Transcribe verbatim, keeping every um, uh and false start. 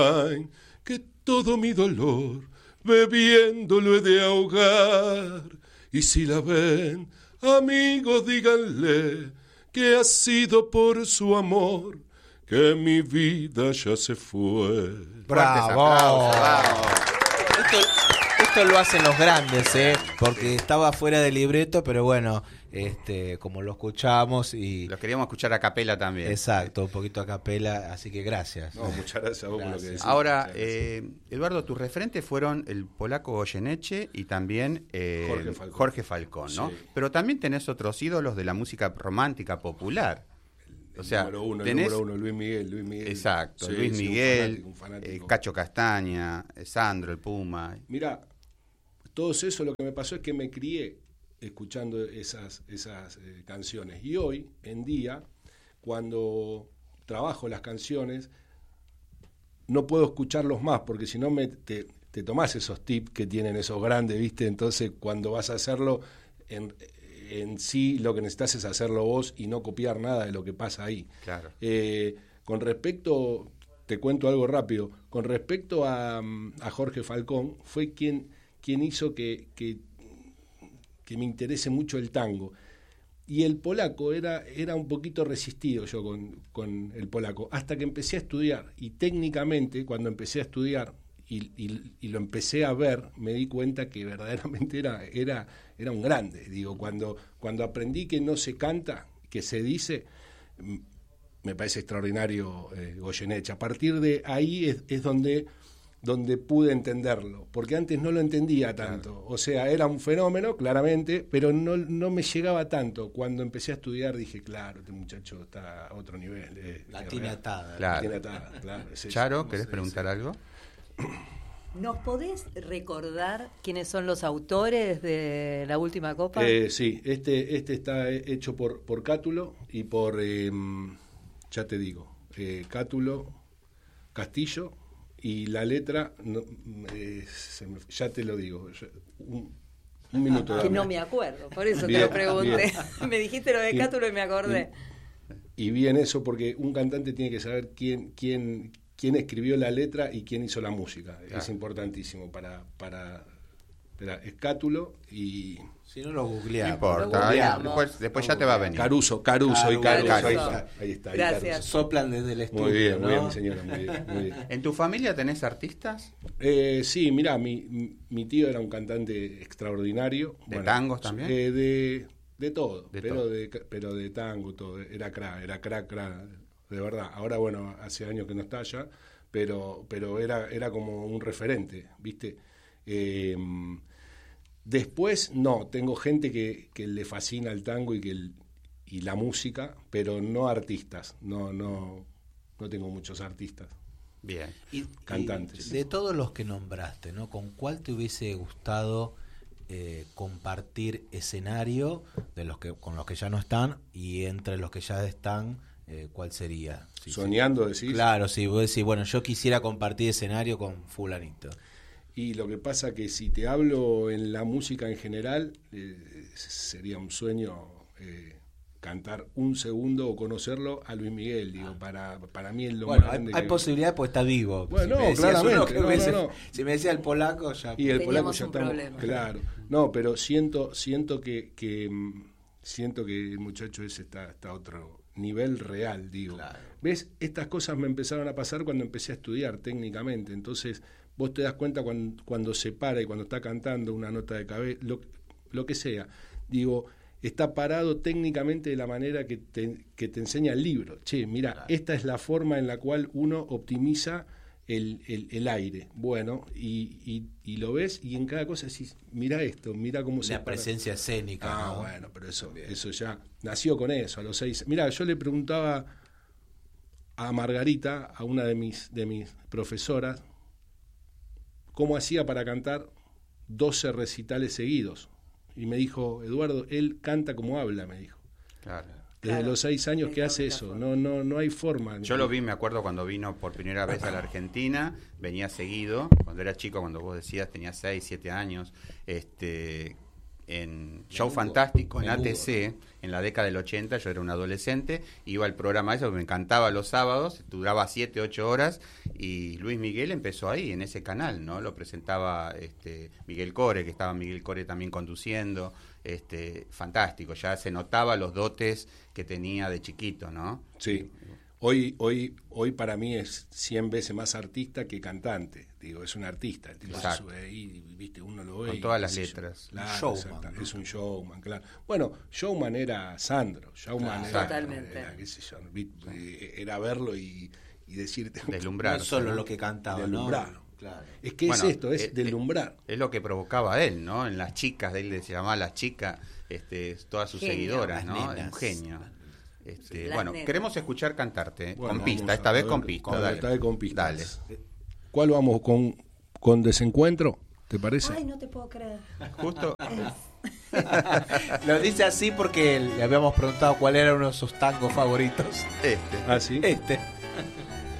que todo mi dolor bebiéndolo he de ahogar. Y si la ven, amigos, díganle que ha sido por su amor que mi vida ya se fue. ¡Bravo! Esto, esto lo hacen los grandes, ¿eh? Porque estaba fuera del libreto, pero bueno, este, como lo escuchamos y... Los queríamos escuchar a capela también. Exacto, un poquito a capela, así que gracias. No, muchas gracias a vos por lo que decís. Ahora, eh, Eduardo, tus referentes fueron el polaco Goyeneche y también eh, Jorge Falcón, Jorge Falcón, ¿no? Sí. Pero también tenés otros ídolos de la música romántica popular. O sea, número uno, tenés... el número uno, Luis Miguel, Luis Miguel. Exacto, Sí, Luis sí, Miguel, un fanático, un fanático. Eh, Cacho Castaña, eh, Sandro, el Puma. Mira, todo eso lo que me pasó es que me crié escuchando esas, esas eh, canciones. Y hoy en día, cuando trabajo las canciones, no puedo escucharlos más, porque si no me te, te tomás esos tips que tienen esos grandes, ¿viste? Entonces, cuando vas a hacerlo, en, en sí lo que necesitas es hacerlo vos y no copiar nada de lo que pasa ahí. Claro. Eh, con respecto, te cuento algo rápido, con respecto a, a Jorge Falcón, fue quien, quien hizo que, que, que me interese mucho el tango. Y el polaco era, era un poquito resistido yo con, con el polaco, hasta que empecé a estudiar. Y técnicamente, cuando empecé a estudiar y, y, y lo empecé a ver, me di cuenta que verdaderamente era, era, era un grande. Digo, cuando, cuando aprendí que no se canta, que se dice, me parece extraordinario eh, Goyeneche. A partir de ahí es, es donde... donde pude entenderlo, porque antes no lo entendía tanto. Claro. O sea, era un fenómeno, claramente, pero no, no me llegaba tanto. Cuando empecé a estudiar dije, claro, este muchacho está a otro nivel. Eh, la tiene atada. Claro. La tiene atada, claro. Es Charo, eso, ¿querés es preguntar eso. algo? ¿Nos podés recordar quiénes son los autores de La Última Copa? Eh, sí, este, este está hecho por, por Cátulo y por, eh, ya te digo, eh, Cátulo, Castillo, y la letra, no, eh, se me, ya te lo digo, ya, un, un minuto. Que no me acuerdo, por eso bien, te lo pregunté. Bien. Me dijiste lo de Cátulo y me acordé. Y, y bien eso, porque un cantante tiene que saber quién, quién, quién escribió la letra y quién hizo la música. Claro. Es importantísimo para... para espera, es Cátulo y... Si no lo googleamos. No importa, ahí, después, después ya te va a venir. Caruso, Caruso, Caruso y Caruso. Caruso. Ahí está, ahí está. Ahí Gracias. Caruso. Soplan desde el estudio. Muy bien, ¿no? muy bien, señora, muy bien. Muy bien. ¿En tu familia tenés artistas? Eh, sí, mirá, mi, mi tío era un cantante extraordinario. ¿De bueno, tangos también? Eh, de, de todo, de pero, todo. De, pero de tango, todo. Era crack, era crack, crack, de verdad. Ahora, bueno, hace años que no está allá, pero, pero era, era como un referente, ¿viste? Eh, Después, no, tengo gente que, que le fascina el tango y que el, y la música, pero no artistas, no, no, no tengo muchos artistas. Bien. Y, cantantes. Y de todos los que nombraste, ¿no? ¿Con cuál te hubiese gustado eh, compartir escenario de los que con los que ya no están y entre los que ya están, eh, cuál sería? Sí, Soñando, sí. decís. Claro, sí, vos decís, bueno, yo quisiera compartir escenario con fulanito. Y lo que pasa que si te hablo en la música en general, eh, sería un sueño eh, cantar un segundo o conocerlo a Luis Miguel, digo, para, para mí es lo bueno, más grande. Hay, hay que... posibilidad porque está vivo. Bueno, si no, claramente. Uno, no, hubiese, no, no. Si me decía el polaco, ya... Y el polaco Teníamos ya un estamos, problema. claro. No, pero siento, siento que, que siento que el muchacho ese está, está a otro nivel real, digo. Claro. ¿Ves? Estas cosas me empezaron a pasar cuando empecé a estudiar técnicamente, entonces vos te das cuenta cuando, cuando se para y cuando está cantando una nota de cabeza, lo, lo que sea, digo, está parado técnicamente de la manera que te, que te enseña el libro. Che, mira, claro. Esta es la forma en la cual uno optimiza el, el, el aire. Bueno, y, y, y lo ves y en cada cosa decís, mira esto, mira cómo se La presencia para. escénica. Ah, ¿no? bueno, pero eso, eso ya nació con eso, a los seis. Mira, yo le preguntaba a Margarita, a una de mis, de mis profesoras, cómo hacía para cantar doce recitales seguidos. Y me dijo, Eduardo, él canta como habla, me dijo. Claro. Desde claro. los seis años es que hace eso, forma. no no no hay forma. Yo lo vi, me acuerdo cuando vino por primera vez a la Argentina, venía seguido, cuando era chico, cuando vos decías, tenía seis, siete años, este en Show Menudo, Fantástico, en menudo. A T C, en la década del ochenta, yo era un adolescente, iba al programa ese, me encantaba los sábados, duraba siete, ocho horas, y Luis Miguel empezó ahí, en ese canal, ¿no? Lo presentaba este Miguel Core, que estaba Miguel Core también conduciendo, este fantástico, ya se notaba los dotes que tenía de chiquito, ¿no? Sí. Hoy, hoy, hoy para mí es cien veces más artista que cantante. Digo, es un artista. El tipo se Exacto. sube ahí, viste, uno lo ve. Con y todas qué las sé yo. letras. Claro, Showman, exacta- ¿no? es un showman, claro. Bueno, showman era Sandro. Showman Claro. era, Totalmente. era, qué sé yo, vi- eh, era verlo y, y decirte... Deslumbrar. No solo lo que cantaba, ¿no? Deslumbrar. Claro. Es que Bueno, es esto, es eh, deslumbrar. Es lo que provocaba él, ¿no? En las chicas, de él se llamaba las chicas, este, todas sus Genio. seguidoras, Las ¿no? nenas. Un genio. Este, Las bueno, nenas. queremos escuchar cantarte, ¿eh? Bueno, con pista, vamos a esta vez ver, con pista, con- dale. esta vez con pistas. Dale. ¿Cuál vamos? ¿Con, con Desencuentro? ¿Te parece? Ay, no te puedo creer. Justo, Lo dice así porque le habíamos preguntado cuál era uno de sus tangos favoritos. este. Ah, sí. Este.